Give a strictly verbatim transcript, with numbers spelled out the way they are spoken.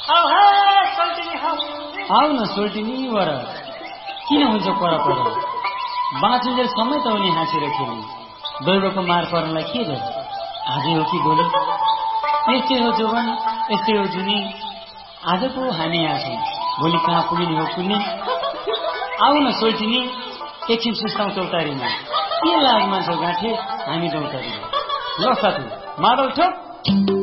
आऊ न सोल्टिनी वर किन हुन्छ पर पर बाँचुन्जेल समय त उनी हाँसेर खेल्ने दैवको मार पर्नलाई के भयो आजै हो कि भोलि यस्तै हो जोवन यस्तै हो जुनी आज पो हामी यहाँ छौँ भोलि कहाँ पुगिने हो कुन्नी आऊ न सोल्टिनी एकछिन सुस्ताउँ चौतारीमा के लाग मान्छौ गाँठे हामी दौतारीमा ल साथी मादल ठोक